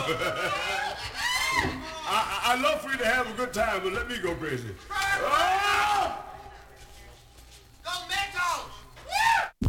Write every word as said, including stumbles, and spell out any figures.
I, I love for you to have a good time, but let me go crazy. Oh!